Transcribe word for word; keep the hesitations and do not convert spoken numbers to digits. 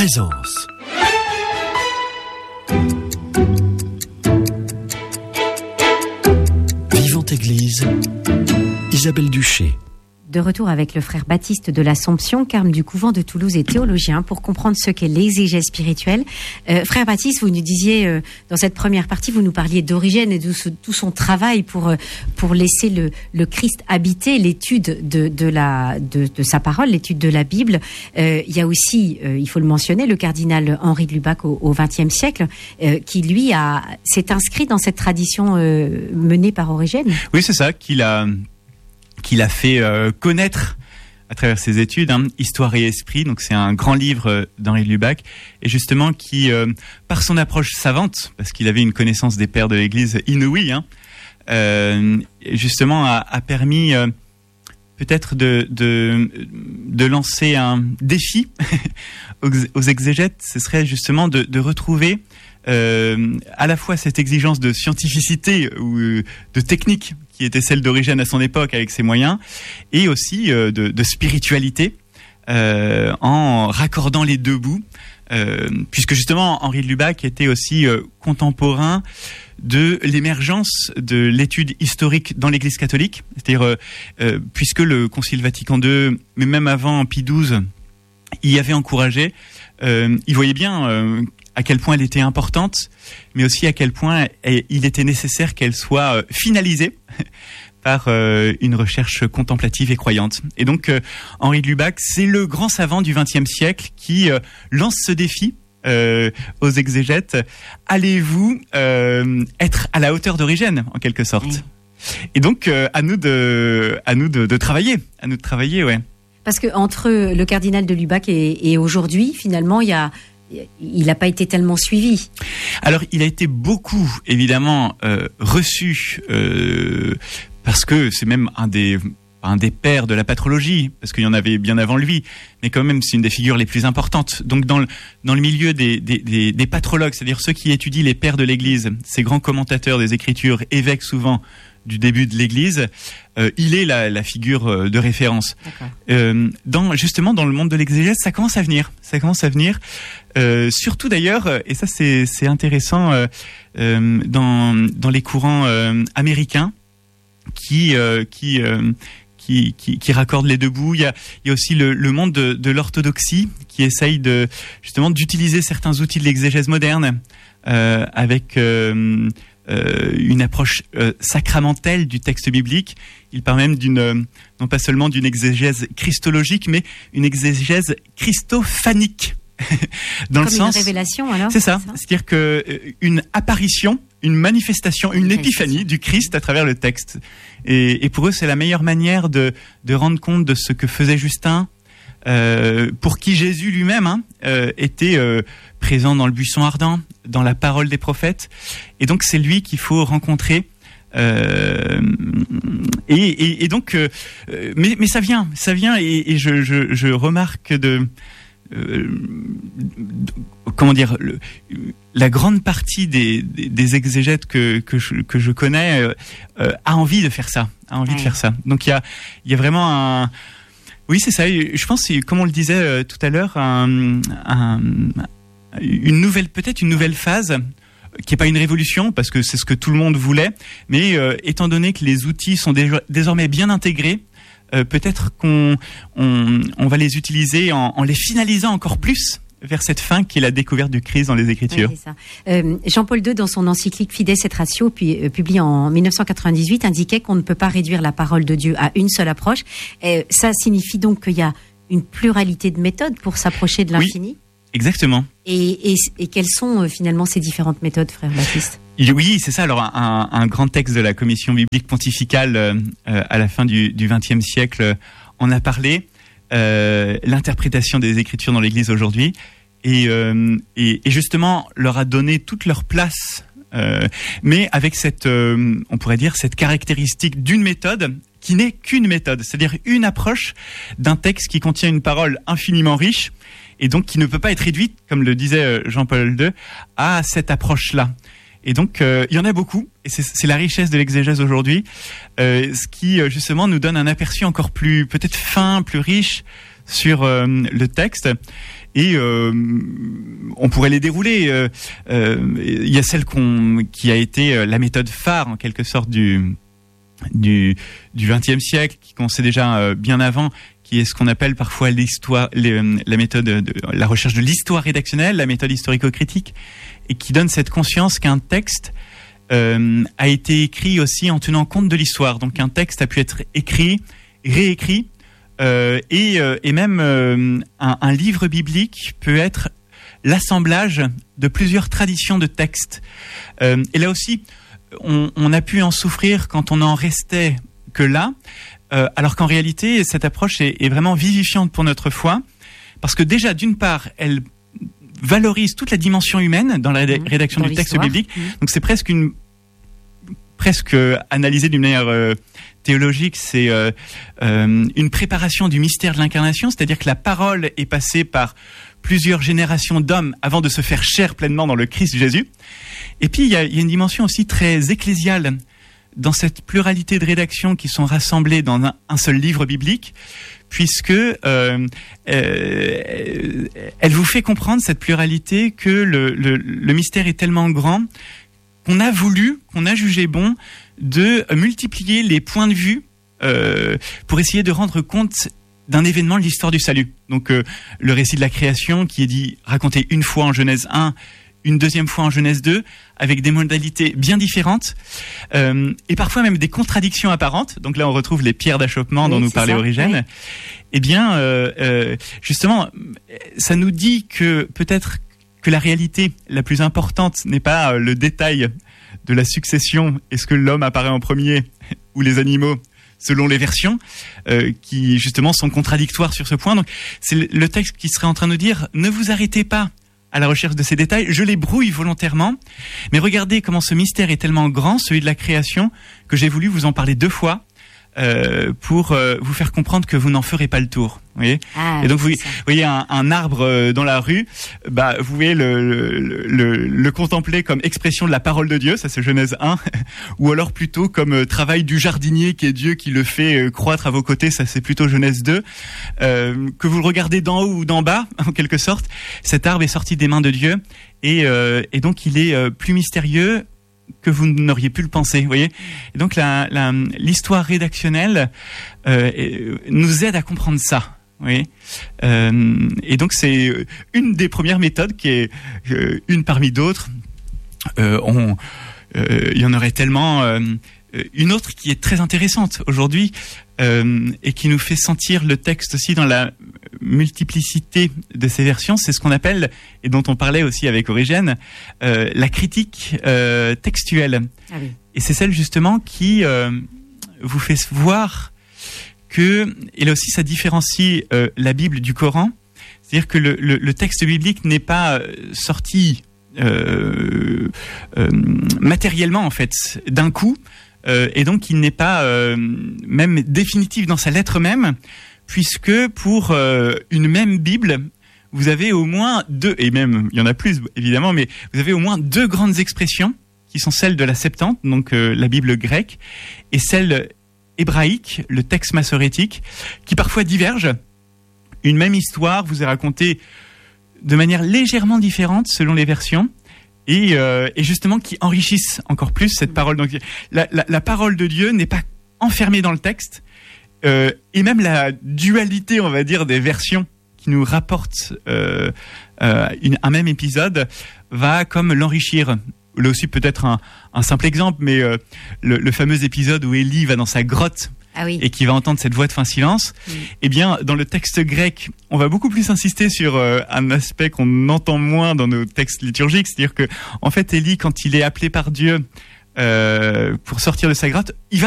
Présence. Vivante Église, Isabelle Duché. De retour avec le frère Baptiste de l'Assomption, carme du couvent de Toulouse et théologien, pour comprendre ce qu'est l'exégèse spirituelle. Euh, frère Baptiste, vous nous disiez, euh, dans cette première partie, vous nous parliez d'Origène et de ce, tout son travail pour, euh, pour laisser le, le Christ habiter l'étude de, de, la, de, de sa parole, l'étude de la Bible. Euh, il y a aussi, euh, il faut le mentionner, le cardinal Henri de Lubac au vingtième siècle, euh, qui lui a, s'est inscrit dans cette tradition euh, menée par Origène. Oui, c'est ça, qu'il a... qu'il a fait euh, connaître à travers ses études, hein, Histoire et Esprit. Donc c'est un grand livre euh, d'Henri de Lubac, et justement qui, euh, par son approche savante, parce qu'il avait une connaissance des pères de l'Église inouïe, hein, euh, justement a, a permis euh, peut-être de, de, de lancer un défi aux, aux exégètes. Ce serait justement de, de retrouver euh, à la fois cette exigence de scientificité ou de technique qui était celle d'Origène à son époque avec ses moyens, et aussi euh, de, de spiritualité, euh, en raccordant les deux bouts, euh, puisque justement Henri de Lubac était aussi euh, contemporain de l'émergence de l'étude historique dans l'Église catholique, c'est-à-dire euh, euh, puisque le Concile Vatican deux, mais même avant Pie douze, y avait encouragé, euh, il voyait bien euh, à quel point elle était importante, mais aussi à quel point il était nécessaire qu'elle soit finalisée par euh, une recherche contemplative et croyante. Et donc, euh, Henri de Lubac, c'est le grand savant du vingtième siècle qui euh, lance ce défi euh, aux exégètes. Allez-vous euh, être à la hauteur d'Origène, en quelque sorte? Oui. Et donc, euh, à nous de, à nous de, de travailler, à nous de travailler, ouais. Parce que entre le cardinal de Lubac et, et aujourd'hui, finalement, il y a il n'a pas été tellement suivi. Alors, il a été beaucoup, évidemment, euh, reçu, euh, parce que c'est même un des, un des pères de la patrologie, parce qu'il y en avait bien avant lui, mais quand même, c'est une des figures les plus importantes. Donc, dans le, dans le milieu des, des, des, des patrologues, c'est-à-dire ceux qui étudient les pères de l'Église, ces grands commentateurs des Écritures, évêques souvent du début de l'Église, euh, il est la, la figure de référence. Euh, dans, justement, dans le monde de l'exégèse, ça commence à venir. Ça commence à venir. Euh, surtout d'ailleurs, et ça c'est, c'est intéressant, euh, euh, dans, dans les courants euh, américains qui, euh, qui, euh, qui, qui, qui raccordent les deux bouts. Il y a, il y a aussi le, le monde de, de l'orthodoxie qui essaye de, justement d'utiliser certains outils de l'exégèse moderne euh, avec... Euh, Euh, une approche euh, sacramentelle du texte biblique. Il parle même d'une, euh, non pas seulement d'une exégèse christologique, mais une exégèse christophanique. Dans Comme le sens, une révélation, alors. C'est ça. C'est ça. C'est-à-dire que euh, une apparition, une manifestation, une, une épiphanie du Christ à travers le texte. Et, et pour eux, c'est la meilleure manière de, de rendre compte de ce que faisait Justin, euh, pour qui Jésus lui-même hein, euh, était euh, présent dans le buisson ardent, dans la parole des prophètes, et donc c'est lui qu'il faut rencontrer. Euh, et, et, et donc, euh, mais, mais ça vient, ça vient, et, et je, je, je remarque de, euh, de comment dire, le, la grande partie des, des, des exégètes que que je, que je connais euh, euh, a envie de faire ça, a envie ouais. de faire ça. Donc il y a il y a vraiment un oui, c'est ça. Je pense, comme on le disait euh, tout à l'heure, un, un, une nouvelle, peut-être une nouvelle phase, qui n'est pas une révolution, parce que c'est ce que tout le monde voulait, mais euh, étant donné que les outils sont dé- désormais bien intégrés, euh, peut-être qu'on on, on va les utiliser en, en les finalisant encore plus vers cette fin qui est la découverte du Christ dans les Écritures. Oui, c'est ça. Euh, Jean-Paul deux, dans son encyclique Fides et Ratio, puis euh, publié en dix-neuf cent quatre-vingt-dix-huit, indiquait qu'on ne peut pas réduire la parole de Dieu à une seule approche. Euh, ça signifie donc qu'il y a une pluralité de méthodes pour s'approcher de l'infini. Oui, exactement. Et, et, et quelles sont euh, finalement ces différentes méthodes, frère Baptiste ? Oui, c'est ça. Alors, un, un grand texte de la Commission biblique pontificale euh, à la fin du vingtième siècle en a parlé. Euh, l'interprétation des Écritures dans l'Église aujourd'hui, et, euh, et, et justement leur a donné toute leur place, euh, mais avec cette, euh, on pourrait dire, cette caractéristique d'une méthode qui n'est qu'une méthode, c'est-à-dire une approche d'un texte qui contient une parole infiniment riche, et donc qui ne peut pas être réduite, comme le disait Jean-Paul deux, à cette approche-là. Et donc, euh, il y en a beaucoup, et c'est, c'est la richesse de l'exégèse aujourd'hui, euh, ce qui, justement, nous donne un aperçu encore plus, peut-être fin, plus riche sur euh, le texte. Et euh, on pourrait les dérouler. Euh, euh, il y a celle qu'on, qui a été la méthode phare en quelque sorte du du du vingtième siècle, qui qu'on sait déjà euh, bien avant, qui est ce qu'on appelle parfois l'histoire, les, la méthode de la recherche de l'histoire rédactionnelle, la méthode historico-critique, et qui donne cette conscience qu'un texte euh, a été écrit aussi en tenant compte de l'histoire. Donc un texte a pu être écrit, réécrit, euh, et, euh, et même euh, un, un livre biblique peut être l'assemblage de plusieurs traditions de textes. Euh, et là aussi, on, on a pu en souffrir quand on en restait que là, euh, alors qu'en réalité, cette approche est, est vraiment vivifiante pour notre foi, parce que déjà, d'une part, elle valorise toute la dimension humaine dans la mmh, rédaction dans du texte biblique. Mmh. Donc c'est presque une presque analysé d'une manière euh, théologique, c'est euh, euh, une préparation du mystère de l'incarnation, c'est-à-dire que la parole est passée par plusieurs générations d'hommes avant de se faire chair pleinement dans le Christ Jésus. Et puis il y a, il y a une dimension aussi très ecclésiale dans cette pluralité de rédactions qui sont rassemblées dans un, un seul livre biblique, puisque euh, euh, elle vous fait comprendre, cette pluralité, que le, le, le mystère est tellement grand qu'on a voulu, qu'on a jugé bon de multiplier les points de vue euh, pour essayer de rendre compte d'un événement de l'histoire du salut. Donc euh, le récit de la création qui est dit raconté une fois en Genèse un, une deuxième fois en Genèse deux, avec des modalités bien différentes, euh, et parfois même des contradictions apparentes. Donc là, on retrouve les pierres d'achoppement oui, dont nous parlait ça, Origène. Oui. Eh bien, euh, euh, justement, ça nous dit que peut-être que la réalité la plus importante n'est pas le détail de la succession, est-ce que l'homme apparaît en premier ou les animaux, selon les versions, euh, qui justement sont contradictoires sur ce point. Donc c'est le texte qui serait en train de nous dire, ne vous arrêtez pas à la recherche de ces détails, je les brouille volontairement, mais regardez comment ce mystère est tellement grand, celui de la création, que j'ai voulu vous en parler deux fois, euh, pour euh, vous faire comprendre que vous n'en ferez pas le tour. Vous voyez ah, et donc vous, vous voyez un, un arbre dans la rue, bah vous pouvez le, le, le, le contempler comme expression de la parole de Dieu, ça c'est Genèse un, ou alors plutôt comme travail du jardinier qui est Dieu qui le fait croître à vos côtés, ça c'est plutôt Genèse deux. Euh, que vous le regardez d'en haut ou d'en bas, en quelque sorte, cet arbre est sorti des mains de Dieu et, euh, et donc il est plus mystérieux que vous n'auriez pu le penser, vous voyez. Et donc la, la, l'histoire rédactionnelle euh, nous aide à comprendre ça. Oui, euh, et donc c'est une des premières méthodes qui est euh, une parmi d'autres. Euh, on, euh, il y en aurait tellement. Euh, une autre qui est très intéressante aujourd'hui euh, et qui nous fait sentir le texte aussi dans la multiplicité de ses versions, c'est ce qu'on appelle, et dont on parlait aussi avec Origène, euh, la critique euh, textuelle. Ah oui. Et c'est celle justement qui euh, vous fait voir que, et là aussi ça différencie euh, la Bible du Coran, c'est-à-dire que le, le, le texte biblique n'est pas sorti euh, euh, matériellement en fait d'un coup, euh, et donc il n'est pas euh, même définitif dans sa lettre même, puisque pour euh, une même Bible, vous avez au moins deux, et même il y en a plus évidemment, mais vous avez au moins deux grandes expressions qui sont celles de la Septante, donc euh, la Bible grecque, et celle hébraïque, le texte massorétique, qui parfois divergent. Une même histoire vous est racontée de manière légèrement différente selon les versions, et, euh, et justement qui enrichissent encore plus cette parole. Donc la, la, la parole de Dieu n'est pas enfermée dans le texte, euh, et même la dualité, on va dire, des versions qui nous rapportent euh, euh, une, un même épisode va comme l'enrichir. Là aussi peut-être un, un simple exemple, mais euh, le, le fameux épisode où Élie va dans sa grotte ah oui. et qui va entendre cette voix de fin silence, oui. Eh bien dans le texte grec, on va beaucoup plus insister sur euh, un aspect qu'on entend moins dans nos textes liturgiques, c'est-à-dire que en fait Élie, quand il est appelé par Dieu euh, pour sortir de sa grotte, il va